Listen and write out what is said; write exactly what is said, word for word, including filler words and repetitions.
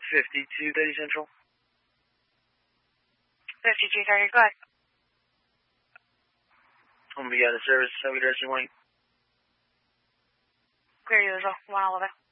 fifty-two thirty Central. fifty-two thirty, go ahead. I'm going to be out of service. Have a good rest of your morning. Clear you as well. one eleven.